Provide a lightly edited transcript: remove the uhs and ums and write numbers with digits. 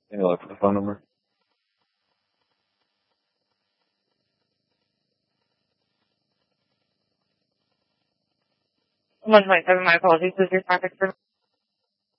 Can you look for the phone number? 1.7, my apologies. This is your traffic service.